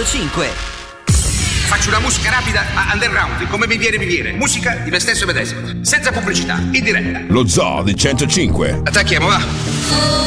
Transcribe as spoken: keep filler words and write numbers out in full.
centocinque. Faccio una musica rapida ma underground, come mi viene mi viene. Musica di me stesso medesimo, senza pubblicità, in diretta. Lo Zoo di centocinque. Attacchiamo, va.